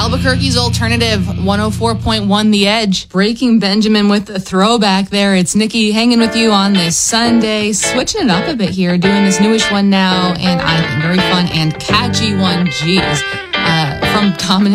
Albuquerque's Alternative 104.1 The Edge. Breaking Benjamin with the throwback there. It's Nikki hanging with you on this Sunday, switching it up a bit here, doing this newish one now, and I think very fun and catchy one. Geez. From Dominic